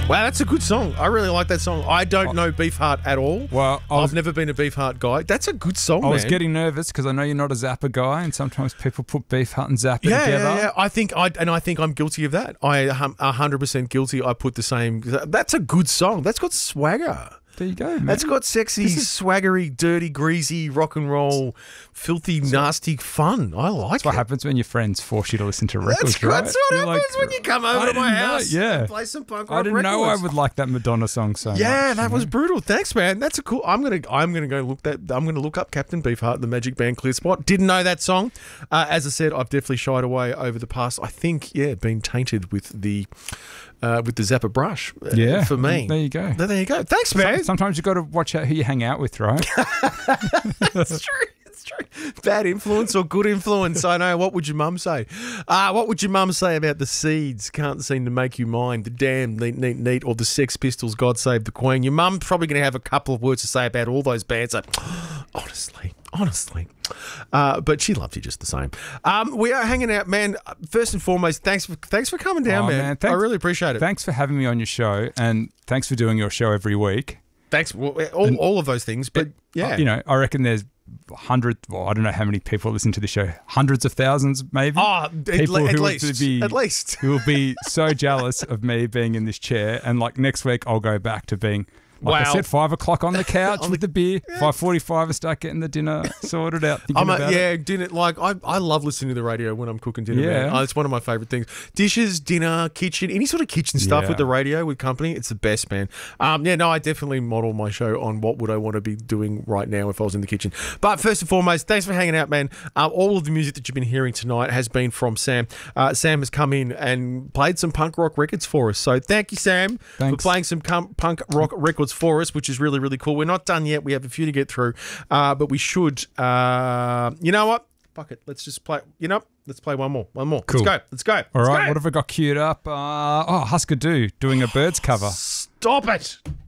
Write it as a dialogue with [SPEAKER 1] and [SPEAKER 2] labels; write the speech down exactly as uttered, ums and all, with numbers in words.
[SPEAKER 1] Wow, that's a good song. I really like that song. I don't know Beefheart at all.
[SPEAKER 2] Well, I was,
[SPEAKER 1] I've never been a Beefheart guy. That's a good song,
[SPEAKER 2] I was
[SPEAKER 1] man.
[SPEAKER 2] getting nervous because I know you're not a Zappa guy, and sometimes people put Beefheart and Zappa
[SPEAKER 1] yeah,
[SPEAKER 2] together.
[SPEAKER 1] Yeah, yeah, I think I and I think I'm guilty of that. I am one hundred percent guilty. I put the same. That's a good song. That's got swagger.
[SPEAKER 2] There you go, man.
[SPEAKER 1] That's got sexy,
[SPEAKER 2] This is-
[SPEAKER 1] swaggery, dirty, greasy, rock and roll, filthy, nasty fun. I like
[SPEAKER 2] That's what
[SPEAKER 1] it.
[SPEAKER 2] happens when your friends force you to listen to records,
[SPEAKER 1] That's,
[SPEAKER 2] right?
[SPEAKER 1] that's what
[SPEAKER 2] You're
[SPEAKER 1] happens
[SPEAKER 2] like,
[SPEAKER 1] when you come
[SPEAKER 2] I
[SPEAKER 1] over to my
[SPEAKER 2] didn't know-
[SPEAKER 1] house
[SPEAKER 2] yeah.
[SPEAKER 1] and play some punk rock
[SPEAKER 2] I didn't know I
[SPEAKER 1] records.
[SPEAKER 2] would like that Madonna song so much.
[SPEAKER 1] Yeah, that
[SPEAKER 2] you
[SPEAKER 1] was
[SPEAKER 2] know?
[SPEAKER 1] brutal. Thanks, man. That's a cool. I'm gonna I'm gonna go look that. I'm gonna look up Captain Beefheart, the Magic Band Clear Spot. Didn't know that song. Uh, as I said, I've definitely shied away over the past. I think yeah, been tainted with the uh, with the Zappa brush. uh,
[SPEAKER 2] Yeah,
[SPEAKER 1] for me.
[SPEAKER 2] there you go.
[SPEAKER 1] There you go. Thanks, man.
[SPEAKER 2] Sometimes you've got to watch out who you hang out with, right?
[SPEAKER 1] It's true. It's true. Bad influence or good influence? I know. What would your mum say? Uh, what would your mum say about the Seeds? Can't seem to make you mine. The Damn, Neat, Neat, Neat, or the Sex Pistols? God Save the Queen. Your mum's probably going to have a couple of words to say about all those bands. So, honestly, honestly. Uh, but she loves you just the same. Um, we are hanging out, man. First and foremost, thanks for thanks for coming down,
[SPEAKER 2] Oh,
[SPEAKER 1] man.
[SPEAKER 2] man,
[SPEAKER 1] I
[SPEAKER 2] thanks-
[SPEAKER 1] really appreciate it.
[SPEAKER 2] Thanks for having me on your show, and thanks for doing your show every week.
[SPEAKER 1] Thanks. Well, all, all of those things, but yeah,
[SPEAKER 2] You know, I reckon there's hundreds, well, I don't know how many people listen to the show, hundreds of thousands maybe.
[SPEAKER 1] Oh, at,
[SPEAKER 2] People
[SPEAKER 1] le- at
[SPEAKER 2] who will
[SPEAKER 1] least,
[SPEAKER 2] be-
[SPEAKER 1] at least.
[SPEAKER 2] Who will be so jealous of me being in this chair, and like next week I'll go back to being, like
[SPEAKER 1] Wow.
[SPEAKER 2] I said, five o'clock on the couch
[SPEAKER 1] On
[SPEAKER 2] with the beer. Five forty-five, I start getting the dinner sorted out. Thinking
[SPEAKER 1] I'm a,
[SPEAKER 2] about
[SPEAKER 1] yeah,
[SPEAKER 2] it.
[SPEAKER 1] dinner. Like I, I love listening to the radio when I'm cooking dinner.
[SPEAKER 2] Yeah.
[SPEAKER 1] man. Oh, it's one of my favorite things. Dishes, dinner, kitchen, any sort of kitchen stuff
[SPEAKER 2] Yeah.
[SPEAKER 1] with the radio with company. It's the best, man. Um, yeah, no, I definitely model my show on what would I want to be doing right now if I was in the kitchen. But first and foremost, thanks for hanging out, man. Uh, all of the music that you've been hearing tonight has been from Sam. Uh, Sam has come in and played some punk rock records for us. So thank you, Sam,
[SPEAKER 2] Thanks.
[SPEAKER 1] for playing some com- punk rock records for us, which is really, really cool. We're not done yet. We have a few to get through, uh, but we should. Uh, you know what? Fuck it. Let's just play. You know, let's play one more. One more.
[SPEAKER 2] Cool.
[SPEAKER 1] Let's go. Let's go.
[SPEAKER 2] All
[SPEAKER 1] Let's
[SPEAKER 2] right,
[SPEAKER 1] go.
[SPEAKER 2] what have I got queued up? Uh, oh, Husker Du doing a Birds cover.
[SPEAKER 1] Stop it.